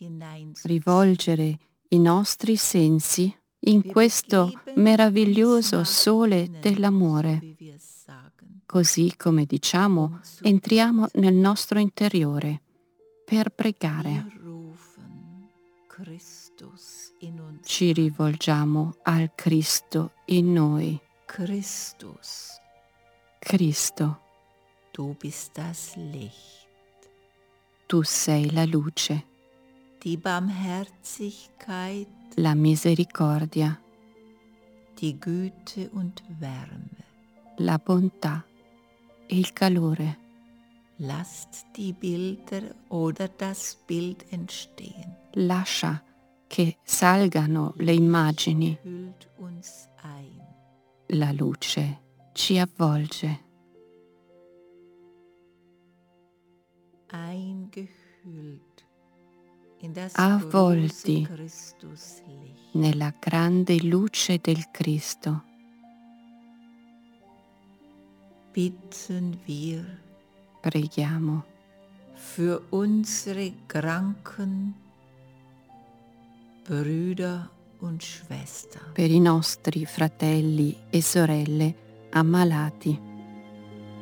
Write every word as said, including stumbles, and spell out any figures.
rivolgere i nostri sensi in questo meraviglioso sole dell'amore. Così come diciamo, entriamo nel nostro interiore per pregare. Ci rivolgiamo al Cristo in noi. Christus, Cristo, du bist das Licht. tu sei la luce, Die Barmherzigkeit, la misericordia, die Güte und Wärme. la bontà e il calore. Lasst die Bilder oder das Bild entstehen. Lascia che salgano le immagini. Hüllt uns ein. La luce ci avvolge. Eingehüllt in das Avvolti große Christuslicht. Nella grande luce del Cristo. Bitten wir Preghiamo für unsere kranken Brüder und Schwestern. per i nostri fratelli e sorelle ammalati.